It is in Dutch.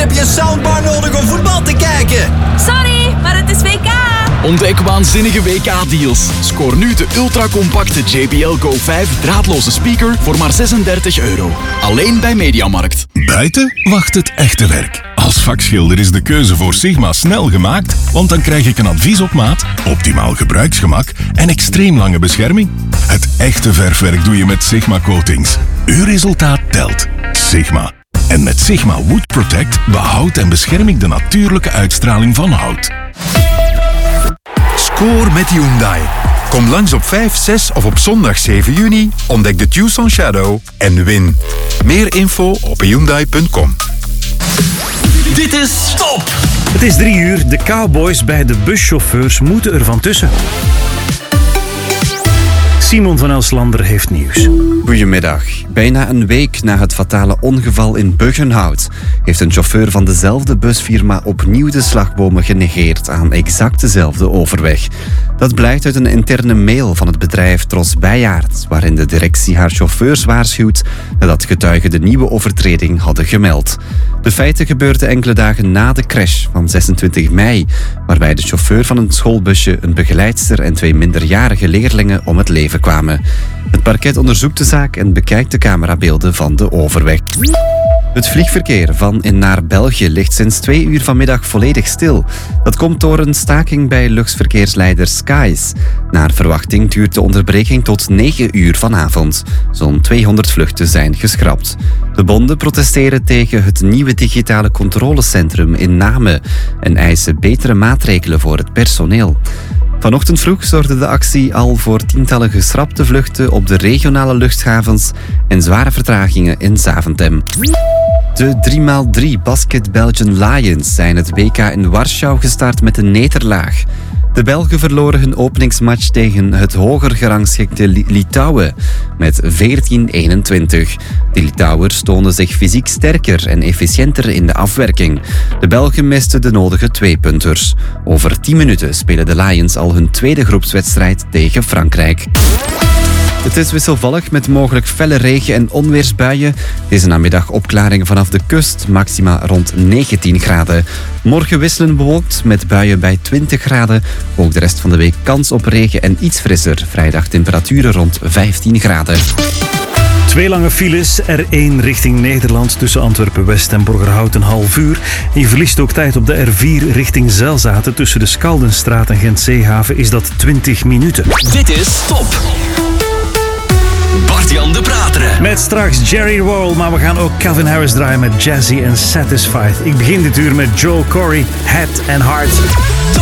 heb je een soundbar nodig om voetbal te kijken. Sorry, maar het is WK. Ontdek waanzinnige WK-deals. Scoor nu de ultracompacte JBL Go 5 draadloze speaker voor maar €36. Alleen bij Mediamarkt. Buiten wacht het echte werk. Als vakschilder is de keuze voor Sigma snel gemaakt, want dan krijg ik een advies op maat, optimaal gebruiksgemak en extreem lange bescherming. Het echte verfwerk doe je met Sigma Coatings. Uw resultaat telt. Sigma. En met Sigma Wood Protect behoudt en bescherm ik de natuurlijke uitstraling van hout. Score met Hyundai. Kom langs op 5, 6 of op zondag 7 juni, ontdek de Tucson Shadow en win. Meer info op hyundai.com. Dit is Stop! Het is 3 uur. De cowboys bij de buschauffeurs moeten er van tussen. Simon van Elslander heeft nieuws. Goedemiddag. Bijna een week na het fatale ongeval in Buggenhout heeft een chauffeur van dezelfde busfirma opnieuw de slagbomen genegeerd aan exact dezelfde overweg. Dat blijkt uit een interne mail van het bedrijf Tros Bijaard, waarin de directie haar chauffeurs waarschuwt nadat getuigen de nieuwe overtreding hadden gemeld. De feiten gebeurden enkele dagen na de crash van 26 mei, waarbij de chauffeur van een schoolbusje, een begeleidster en 2 minderjarige leerlingen om het leven kwamen. Het parket onderzoekt de zaak en bekijkt de camerabeelden van de overweg. Het vliegverkeer van en naar België ligt sinds 2 uur vanmiddag volledig stil. Dat komt door een staking bij luchtverkeersleider Skies. Naar verwachting duurt de onderbreking tot 9 uur vanavond. Zo'n 200 vluchten zijn geschrapt. De bonden protesteren tegen het nieuwe digitale controlecentrum in Namen en eisen betere maatregelen voor het personeel. Vanochtend vroeg zorgde de actie al voor tientallen geschrapte vluchten op de regionale luchthavens en zware vertragingen in Zaventem. De 3x3 Basket Belgian Lions zijn het WK in Warschau gestart met een nederlaag. De Belgen verloren hun openingsmatch tegen het hoger gerangschikte Litouwen met 14-21. De Litouwers toonden zich fysiek sterker en efficiënter in de afwerking. De Belgen misten de nodige 2-punters. Over 10 minuten spelen de Lions al hun tweede groepswedstrijd tegen Frankrijk. Het is wisselvallig met mogelijk felle regen- en onweersbuien. Deze namiddag opklaringen vanaf de kust, maxima rond 19 graden. Morgen wisselen bewolkt met buien bij 20 graden. Ook de rest van de week kans op regen en iets frisser. Vrijdag temperaturen rond 15 graden. 2 lange files, R1 richting Nederland tussen Antwerpen-West en Borgerhout een half uur. En je verliest ook tijd op de R4 richting Zelzaten. Tussen de Skaldenstraat en Gent-Zeehaven is dat 20 minuten. Dit is Stop! Bart-Jan de Prateren. Met straks Jerry Roll, maar we gaan ook Calvin Harris draaien met Jazzy en Satisfied. Ik begin dit uur met Joel Corey, Head and Heart.